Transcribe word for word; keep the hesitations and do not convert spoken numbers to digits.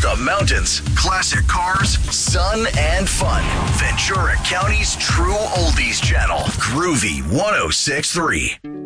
The mountains, classic cars, sun, and fun. Ventura County's true oldies channel. Groovy one oh six point three.